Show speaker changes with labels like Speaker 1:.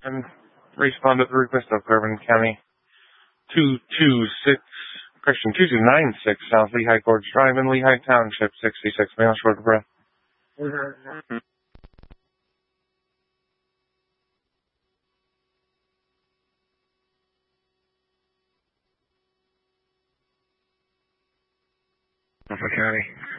Speaker 1: And respond to the request of Carbon County 226, Christian 2296, South Lehigh Gorge Drive in Lehigh Township, 66 miles short of breath. Norfolk County.